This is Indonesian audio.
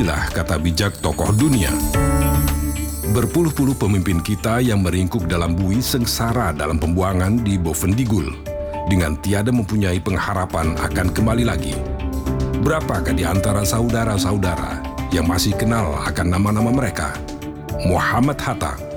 Inilah kata bijak tokoh dunia. Berpuluh-puluh pemimpin kita yang meringkuk dalam bui sengsara dalam pembuangan di Bovendigul, dengan tiada mempunyai pengharapan akan kembali lagi. Berapakah di antara saudara-saudara yang masih kenal akan nama-nama mereka? Muhammad Hatta,